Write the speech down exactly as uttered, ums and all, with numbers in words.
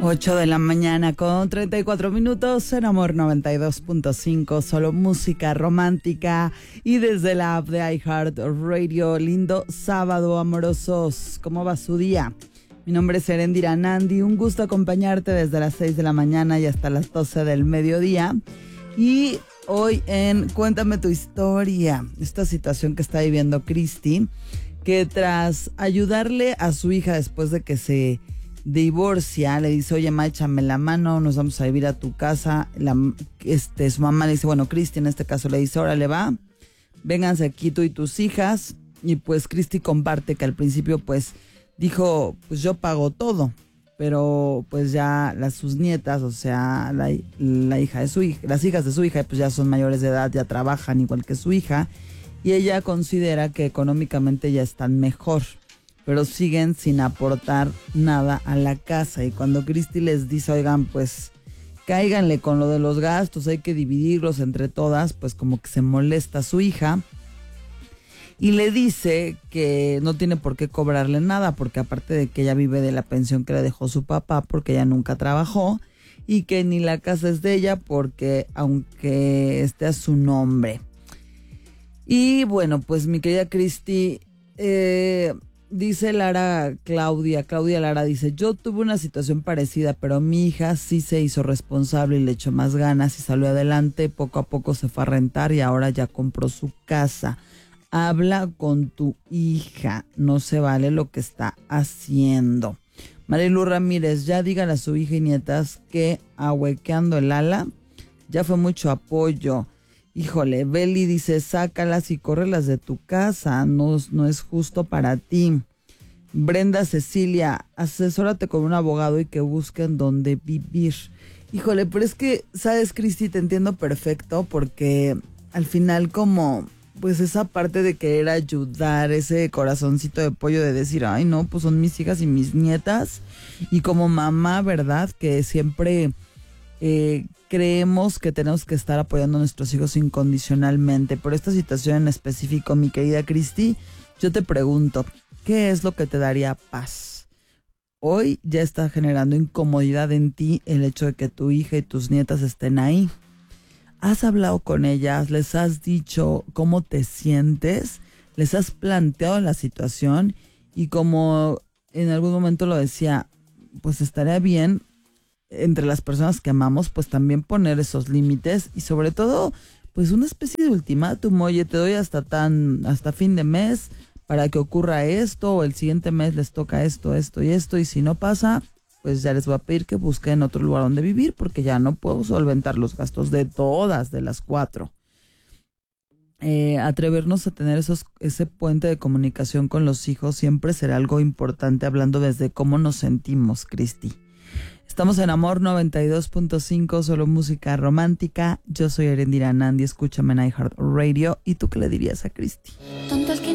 ocho de la mañana con treinta y cuatro minutos en Amor noventa y dos punto cinco, solo música romántica y desde la app de iHeartRadio. Lindo sábado, amorosos. ¿Cómo va su día? Mi nombre es Erendira Nandi, un gusto acompañarte desde las seis de la mañana y hasta las doce del mediodía. Y hoy en Cuéntame tu historia, esta situación que está viviendo Cristi, que tras ayudarle a su hija después de que se divorcia, le dice, oye, ma, échame la mano, nos vamos a vivir a tu casa. La, este, su mamá le dice, bueno, Cristi en este caso le dice, órale, va, vénganse aquí tú y tus hijas. Y pues Cristi comparte que al principio pues dijo, pues yo pago todo, pero pues ya las sus nietas, o sea, la, la hija de su hija, las hijas de su hija, pues ya son mayores de edad, ya trabajan igual que su hija, y ella considera que económicamente ya están mejor, pero siguen sin aportar nada a la casa. Y cuando Cristi les dice, oigan, pues cáiganle con lo de los gastos, hay que dividirlos entre todas, pues como que se molesta a su hija y le dice que no tiene por qué cobrarle nada, porque aparte de que ella vive de la pensión que le dejó su papá, porque ella nunca trabajó, y que ni la casa es de ella, porque aunque esté a su nombre. Y bueno, pues mi querida Cristi, eh... dice Lara Claudia, Claudia Lara dice, yo tuve una situación parecida, pero mi hija sí se hizo responsable y le echó más ganas y salió adelante, poco a poco se fue a rentar y ahora ya compró su casa. Habla con tu hija, no se vale lo que está haciendo. Marilu Ramírez, ya dígale a su hija y nietas que ahuequeando el ala, ya fue mucho apoyo. Híjole, Beli dice, sácalas y córrelas de tu casa, no, no es justo para ti. Brenda Cecilia, asesórate con un abogado y que busquen dónde vivir. Híjole, pero es que, ¿sabes, Cristi? Te entiendo perfecto, porque al final como, pues esa parte de querer ayudar, ese corazoncito de pollo de decir, ay no, pues son mis hijas y mis nietas. Y como mamá, ¿verdad? Que siempre eh, creemos que tenemos que estar apoyando a nuestros hijos incondicionalmente. Por esta situación en específico, mi querida Cristi, yo te pregunto, ¿qué es lo que te daría paz? Hoy ya está generando incomodidad en ti el hecho de que tu hija y tus nietas estén ahí. ¿Has hablado con ellas? ¿Les has dicho cómo te sientes? ¿Les has planteado la situación? Y como en algún momento lo decía, pues estaría bien entre las personas que amamos, pues también poner esos límites y sobre todo, pues una especie de ultimátum. Oye, te doy hasta tan, hasta fin de mes para que ocurra esto, o el siguiente mes les toca esto, esto y esto, y si no pasa, pues ya les voy a pedir que busquen otro lugar donde vivir, porque ya no puedo solventar los gastos de todas, de las cuatro. Eh, atrevernos a tener esos, ese puente de comunicación con los hijos siempre será algo importante, hablando desde cómo nos sentimos, Cristi. Estamos en Amor noventa y dos punto cinco, solo música romántica. Yo soy Erendira Nandi, escúchame en iHeartRadio. ¿Y tú qué le dirías a Cristi? Tonto el que